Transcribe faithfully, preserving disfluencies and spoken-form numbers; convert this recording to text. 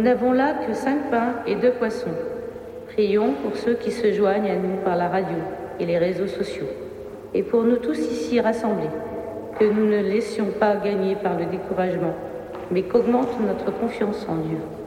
n'avons là que cinq pains et deux poissons. Prions pour ceux qui se joignent à nous par la radio et les réseaux sociaux, et pour nous tous ici rassemblés, que nous ne laissions pas gagner par le découragement, mais qu'augmente notre confiance en Dieu.